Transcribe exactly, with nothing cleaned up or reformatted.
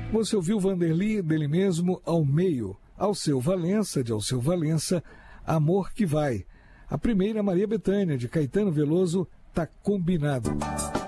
Você ouviu Vanderly, dele mesmo, Ao Meio. Alceu Valença, de Alceu Valença, Amor que Vai. A primeira, Maria Bethânia, de Caetano Veloso, Tá Combinado.